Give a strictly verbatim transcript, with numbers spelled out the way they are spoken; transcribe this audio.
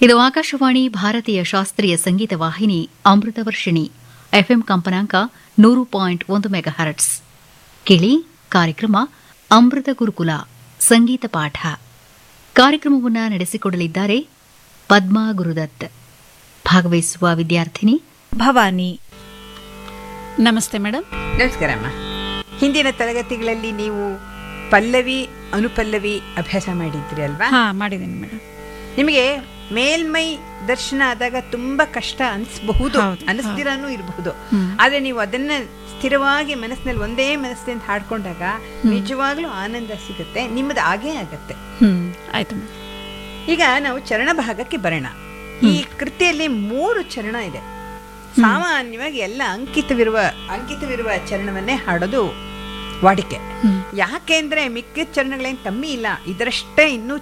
ಇದು ಆಕಾಶವಾಣಿ ಭಾರತೀಯ ಶಾಸ್ತ್ರೀಯ ಸಂಗೀತ ವಾಹಿನಿ ಅಮೃತವರ್ಷಿಣಿ ಎಫ್ಎಂ ಕಂಪನಾಂಕ ನೂರು ಪಾಯಿಂಟ್ ಒಂದು ಮೆಗಾಹರ್ಟ್ಸ್. ಕೇಳಿ ಕಾರ್ಯಕ್ರಮ ಅಮೃತ ಗುರುಕುಲ ಸಂಗೀತ ಪಾಠ. ಕಾರ್ಯಕ್ರಮವನ್ನು ನಡೆಸಿಕೊಡಲಿದ್ದಾರೆ ಪದ್ಮಾ ಗುರುದತ್. ಭಾಗವಹಿಸುವ ವಿದ್ಯಾರ್ಥಿನಿ ಭವಾನಿ. ನಮಸ್ತೆ ಮೇಡಮ್. ನಮಸ್ಕಾರಮ್ಮ. ಹಿಂದಿನ ತರಗತಿಗಳಲ್ಲಿ ನೀವು ಪಲ್ಲವಿ ಅನುಪಲ್ಲವಿ ಅಭ್ಯಾಸ ಮಾಡಿದ್ರಿ ಅಲ್ವಾ? ಹಾ, ಮಾಡಿದ್ದೀನಿ ಮೇಡಮ್. ನಿಮಗೆ ಮೇಲ್ಮೈ ದರ್ಶನ ಆದಾಗ ತುಂಬಾ ಕಷ್ಟ ಅನಿಸಬಹುದು, ಅನಿಸ್ದಿರಾನು ಇರಬಹುದು. ಆದ್ರೆ ನೀವು ಅದನ್ನ ಸ್ಥಿರವಾಗಿ ಮನಸ್ಸಿನಲ್ಲಿ ಒಂದೇ ಮನಸ್ಸಿನಿಂದ ಹಾಡ್ಕೊಂಡಾಗ ನಿಜವಾಗ್ಲೂ ಆನಂದ ಸಿಗುತ್ತೆ, ನಿಮ್ಮದು ಆಗೇ ಆಗತ್ತೆ. ಹ್ಮ್ ಆಯ್ತು. ಈಗ ನಾವು ಚರಣ ಭಾಗಕ್ಕೆ ಬರೋಣ. ಈ ಕೃತಿಯಲ್ಲಿ ಮೂರು ಚರಣ ಇದೆ. ಸಾಮಾನ್ಯವಾಗಿ ಎಲ್ಲ ಅಂಕಿತವಿರುವ ಅಂಕಿತವಿರುವ ಚರಣವನ್ನೇ ಹಾಡೋದು ವಾಡಿಕೆ. ಯಾಕೆಂದ್ರೆ ಮಿಕ್ಕಿದ ಚರಣಗಳೇನು ಕಮ್ಮಿ ಇಲ್ಲ, ಇದರಷ್ಟೇ ಇನ್ನೂ